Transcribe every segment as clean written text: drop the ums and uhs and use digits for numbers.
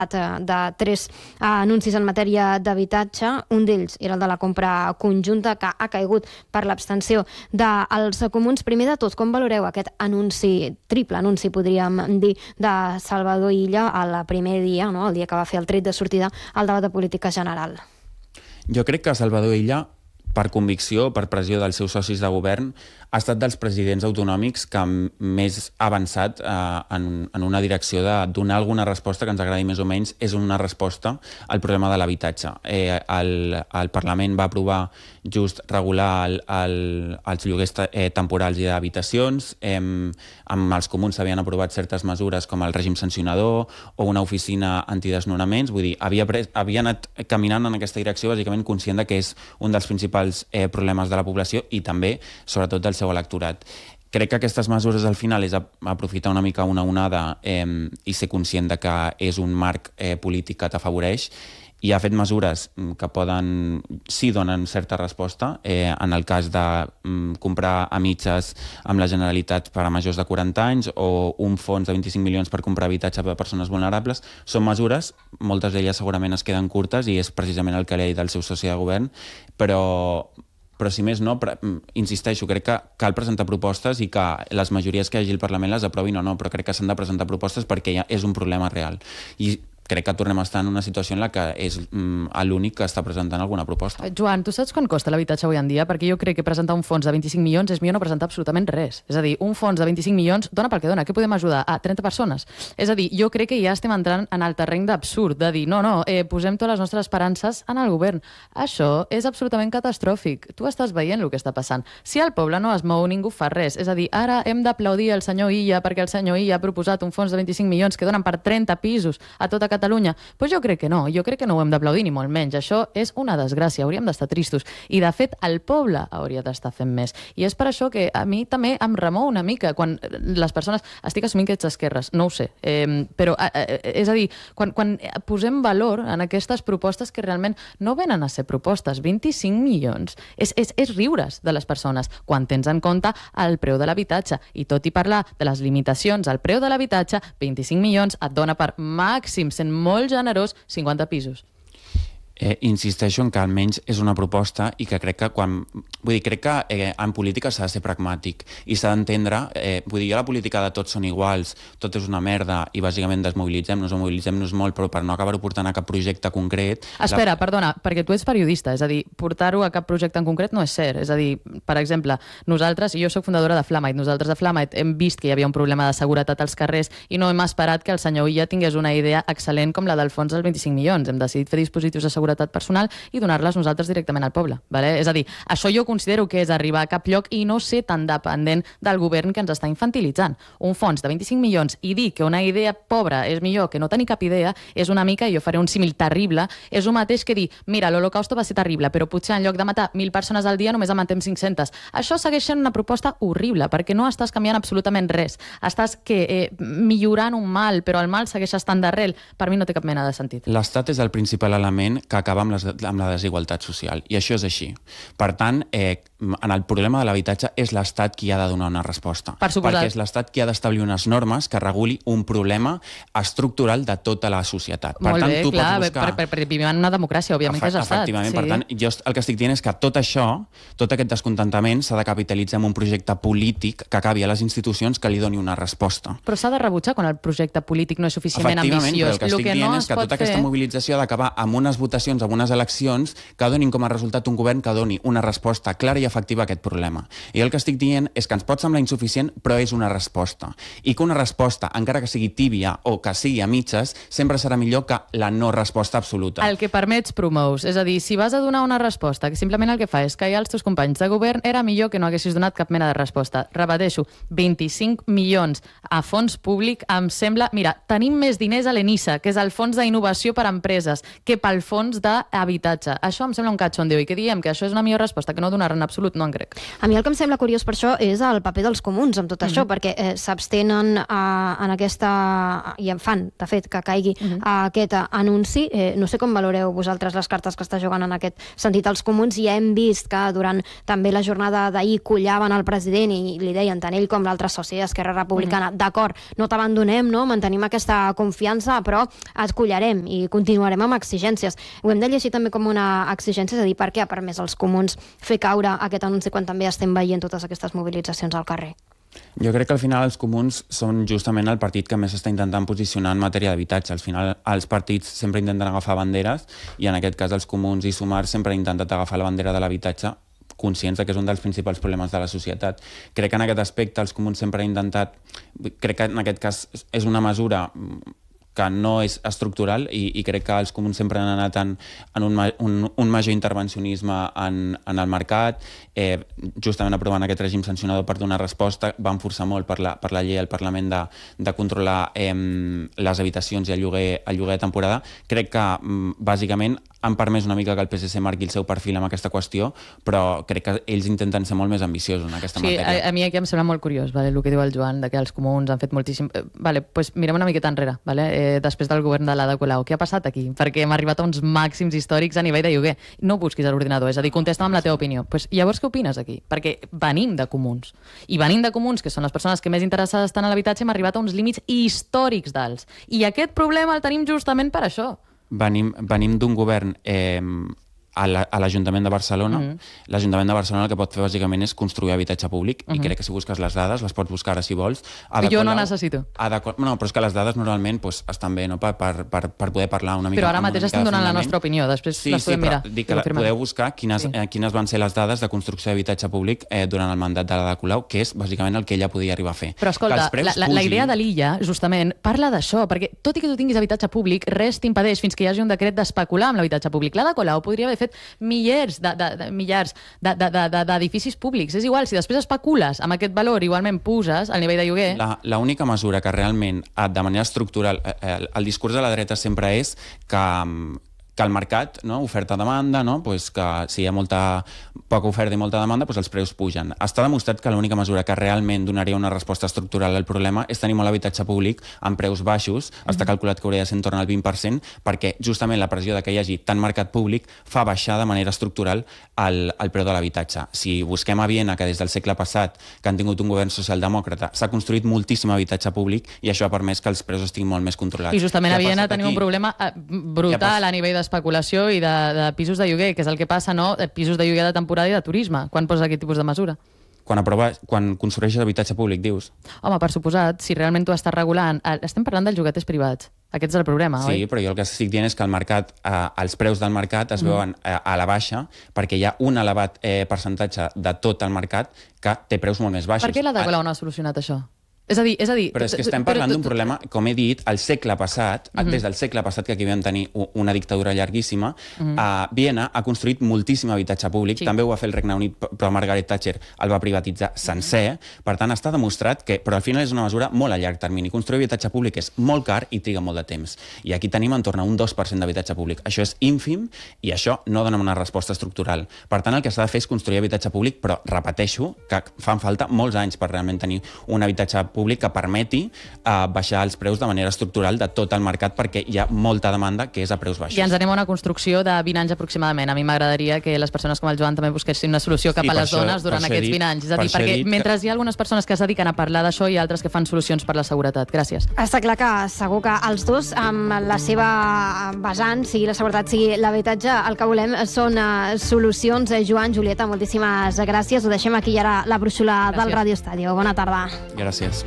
de 3 anuncis en matèria d'habitatge. Un d'ells era el de la compra conjunta, que ha caigut per l'abstenció dels comuns. Primer de tot, com valoreu aquest anunci, triple anunci, podríem dir, de Salvador Illa al primer dia, no? El dia que va fer el tret de sortida al debat de política general? Jo crec que Salvador Illa, per convicció, per pressió dels seus socis de govern, ha estat dels presidents autonòmics que més ha avançat en una direcció de donar alguna resposta que ens agradi més o menys. És una resposta al problema de l'habitatge. El Parlament va aprovar just regular els lloguers temporals i d'habitacions. Amb els comuns s'havien aprovat certes mesures com el règim sancionador o una oficina antidesnonaments. Vull dir, havia anat caminant en aquesta direcció bàsicament conscient que és un dels principals problemes de la població i també, sobretot, del seu electorat. Crec que aquestes mesures al final és aprofitar una mica una onada i ser conscient de que és un marc polític que t'afavoreix, i ha fet mesures que donen certa resposta. En el cas de comprar a mitges amb la Generalitat per a majors de 40 anys o un fons de 25 milions per comprar habitatge per a persones vulnerables, són mesures, moltes d'elles segurament es queden curtes i és precisament el que li ha dit el seu soci de govern, però si més no, insisteixo, crec que cal presentar propostes i que les majories que hi hagi al Parlament les aprovin o no, però crec que s'han de presentar propostes perquè ja és un problema real. I crec que tornem a estar en una situació en la que és l'únic que està presentant alguna proposta. Joan, tu saps quan costa l'habitatge avui en dia? Perquè jo crec que presentar un fons de 25 milions és millor no presentar absolutament res. És a dir, un fons de 25 milions dona pel que dona. Què podem ajudar? A 30 persones? És a dir, jo crec que ja estem entrant en el terreny d'absurd, de dir, posem totes les nostres esperances en el govern. Això és absolutament catastròfic. Tu estàs veient el que està passant. Si el poble no es mou, ningú fa res. És a dir, ara hem d'aplaudir el senyor Illa perquè el senyor Illa ha proposat un fons de 25 milions que donen per 30 pisos a tota Catalunya. Pues jo crec que no ho hem d'aplaudir ni molt menys. Això és una desgràcia, hauríem d'estar tristos. I de fet el poble hauria d'estar fent més. I és per això que a mi també em remou una mica quan les persones, estic assumint que ets d'esquerres, no ho sé, però és a dir, quan posem valor en aquestes propostes que realment no venen a ser propostes, 25 milions, és riure's de les persones quan tens en compte el preu de l'habitatge, i tot i parlar de les limitacions al preu de l'habitatge, 25 milions et dona per màxim, sent molt generós, 50 pisos. Insisteixo en que almenys és una proposta i que crec que en política s'ha de ser pragmàtic i s'ha d'entendre, jo la política de tots són iguals, tot és una merda i bàsicament desmobilitzem-nos o mobilitzem-nos molt, però per no acabar-ho portant a cap projecte concret... Espera, perdona, perquè tu ets periodista, és a dir, portar-ho a cap projecte en concret no és cert, és a dir, per exemple, nosaltres, jo soc fundadora de Flamite, nosaltres de Flamite hem vist que hi havia un problema de seguretat als carrers i no hem esperat que el senyor Illa tingués una idea excel·lent com la del fons dels 25 milions, hem decidit fer dispositius de seguretat personal i donar-les nosaltres directament al poble. Vale? És a dir, això jo considero que és arribar a cap lloc i no ser tan dependent del govern que ens està infantilitzant. Un fons de 25 milions i dir que una idea pobra és millor que no tenir cap idea és una mica, jo faré un símil terrible, és el mateix que dir, mira, l'Holocausto va ser terrible, però potser en lloc de matar 1.000 persones al dia només en matem 500. Això segueix sent una proposta horrible, perquè no estàs canviant absolutament res. Estàs millorant un mal, però el mal segueix estant d'arrel. Per mi no té cap mena de sentit. L'Estat és el principal element que acaba amb la desigualtat social, i això és així. Per tant, en el problema de l'habitatge és l'Estat qui ha de donar una resposta. Per suposat. Perquè és l'Estat qui ha d'establir unes normes que reguli un problema estructural de tota la societat. Molt bé, clar, perquè vivim en una democràcia, òbviament que és l'Estat. Efectivament, per tant, jo el que estic dient és que tot això, tot aquest descontentament s'ha de capitalitzar en un projecte polític que acabi a les institucions que li doni una resposta. Però s'ha de rebutjar quan el projecte polític no és suficientment ambiciós. Però el que estic dient és que tota aquesta mobilització ha d'acabar amb unes votacions, amb unes eleccions que donin com a resultat un govern que doni una resposta clara i efectiva a aquest problema. I el que estic dient és que ens pot semblar insuficient, però és una resposta. I que una resposta, encara que sigui tìbia o que sigui a mitges, sempre serà millor que la no resposta absoluta. El que permets promous. És a dir, si vas a donar una resposta que simplement el que fa és callar els teus companys de govern, era millor que no haguessis donat cap mena de resposta. Repeteixo, 25 milions a fons públic em sembla... Mira, tenim més diners a l'ENISA, que és el fons d'innovació per a empreses, que pel fons d'habitatge. Això em sembla un cachondeo i que diem que això és una millor resposta que no donar-ne absolutament absolut no en crec. A mi el que em sembla curiós per això és el paper dels comuns amb tot això, perquè s'abstenen en aquesta... i en fan, de fet, que caigui aquest anunci. No sé com valoreu vosaltres les cartes que està jugant en aquest sentit els comuns. Ja hem vist que durant també la jornada d'ahir collaven el president i li deien tant ell com l'altre soci d'Esquerra Republicana, d'acord, no t'abandonem, no? Mantenim aquesta confiança, però et collarem i continuarem amb exigències. Ho hem de llegir també com una exigència, és a dir, per què ha permès als comuns fer caure aquest anunci quan també estem veient totes aquestes mobilitzacions al carrer? Jo crec que al final els comuns són justament el partit que més està intentant posicionar en matèria d'habitatge. Al final els partits sempre intenten agafar banderes i en aquest cas els comuns i Sumar sempre han intentat agafar la bandera de l'habitatge, conscients que és un dels principals problemes de la societat. Crec que en aquest aspecte els comuns sempre han intentat... Crec que en aquest cas és una mesura que no és estructural i crec que els comuns sempre han anat en un major intervencionisme en el mercat, justament aprovant aquest règim sancionador per donar resposta, van forçar molt per la llei al Parlament de controlar les habitacions i el lloguer de temporada. Crec que bàsicament han permès una mica que el PSC marqui el seu perfil amb aquesta qüestió, però crec que ells intenten ser molt més ambiciosos en aquesta matèria. A mi aquí em sembla molt curiós, vale, el que diu el Joan, que els comuns han fet moltíssim... Vale, pues mirem una miqueta enrere, vale? Després del govern de l'Ada Colau. Què ha passat aquí? Perquè hem arribat a uns màxims històrics a nivell de lloguer. No busquis a l'ordinador, és a dir, contesta'm amb la teva opinió. Pues, llavors què opines aquí? Perquè venim de comuns. I venim de comuns, que són les persones que més interessades estan a l'habitatge, hem arribat a uns límits històrics d'alts. I aquest problema el tenim justament per això. Venim d'un govern a l'Ajuntament de Barcelona. L'Ajuntament de Barcelona el que pot fer bàsicament és construir habitatge públic i crec que si busques les dades, les pots buscar ara si vols. Jo no necessito. No, però és que les dades normalment estan bé per poder parlar una mica. Però ara mateix estem donant la nostra opinió, després les podem mirar. Dic que podeu buscar quines van ser les dades de construcció d'habitatge públic durant el mandat de l'Ada Colau, que és bàsicament el que ella podia arribar a fer. Però escolta, la idea de l'illa, justament, parla d'això, perquè tot i que tu tinguis habitatge públic, res t'impedeix fins que hi hagi un decret d'especular amb l'habitatge públic. L'Ada Colau podria haver fet millars d'edificis públics. És igual, si després especules amb aquest valor, igualment puges al nivell de lloguer... L'única mesura que realment, de manera estructural, el discurs de la dreta sempre és que el mercat, oferta-demanda, que si hi ha poca oferta i molta demanda, els preus pugen. Està demostrat que l'única mesura que realment donaria una resposta estructural al problema és tenir molt habitatge públic amb preus baixos, està calculat que hauria de ser en torn al 20%, perquè justament la pressió de que hi hagi tant mercat públic fa baixar de manera estructural el preu de l'habitatge. Si busquem a Viena, que des del segle passat, que han tingut un govern socialdemòcrata, s'ha construït moltíssim habitatge públic i això ha permès que els preus estiguin molt més controlats. I justament a Viena tenim un problema brutal a nivell d'especulació i de pisos de lloguer, que és el que passa, pisos de lloguer de temporada i de turisme. Quan poses aquest tipus de mesura? Quan construeixes habitatge públic, dius? Home, per suposat, si realment tu estàs regulant... Estem parlant dels llogaters privats. Aquest és el problema, oi? Sí, però jo el que estic dient és que els preus del mercat es veuen a la baixa perquè hi ha un elevat percentatge de tot el mercat que té preus molt més baixos. Per què l'Ada Colau no ha solucionat això? És a dir... Però és que estem parlant d'un problema, com he dit, al segle passat, des del segle passat, que aquí vam tenir una dictadura llarguíssima, Viena ha construït moltíssim habitatge públic, també ho va fer el Regne Unit, però Margaret Thatcher el va privatitzar sencer, per tant està demostrat que, però al final és una mesura molt a llarg termini. Construir habitatge públic és molt car i triga molt de temps. I aquí tenim en torn a un 2% d'habitatge públic. Això és ínfim i això no dona una resposta estructural. Per tant, el que s'ha de fer és construir habitatge públic, però repeteixo que fan falta molts anys per realment tenir un habitatge públic que permeti baixar els preus de manera estructural de tot el mercat perquè hi ha molta demanda que és a preus baixos. I ens anem a una construcció de 20 anys aproximadament. A mi m'agradaria que les persones com el Joan també busquessin una solució cap a les dones durant aquests 20 anys. És a dir, perquè mentre hi ha algunes persones que es dediquen a parlar d'això i altres que fan solucions per la seguretat. Gràcies. Està clar que segur que els dos, amb la seva vessant, sigui la seguretat, sigui l'habitatge, el que volem són solucions. Joan, Julieta, moltíssimes gràcies. Ho deixem aquí ara la brúixola del Radio Estadio. Bona tarda. Gràcies.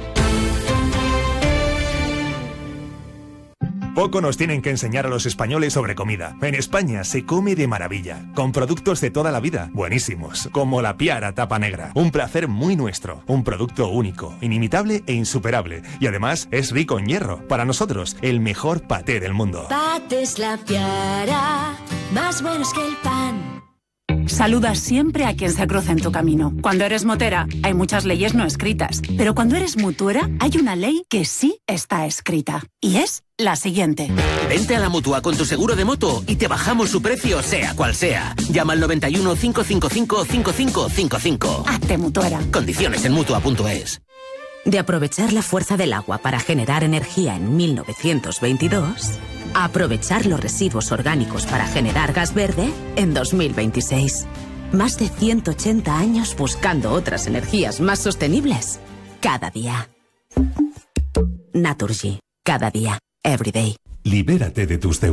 Poco nos tienen que enseñar a los españoles sobre comida. En España se come de maravilla, con productos de toda la vida, buenísimos, como la Piara Tapa Negra. Un placer muy nuestro, un producto único, inimitable e insuperable. Y además es rico en hierro. Para nosotros, el mejor paté del mundo. Patés La Piara, más buenos que el pan. Saluda siempre a quien se cruza en tu camino. Cuando eres motera, hay muchas leyes no escritas. Pero cuando eres mutuera, hay una ley que sí está escrita. Y es la siguiente. Vente a la Mutua con tu seguro de moto y te bajamos su precio, sea cual sea. Llama al 91 555 5555. Hazte mutuera. Condiciones en Mutua.es. De aprovechar la fuerza del agua para generar energía en 1922, a aprovechar los residuos orgánicos para generar gas verde en 2026. Más de 180 años buscando otras energías más sostenibles. Cada día. Naturgy. Cada día. Every day. Libérate de tus deudas.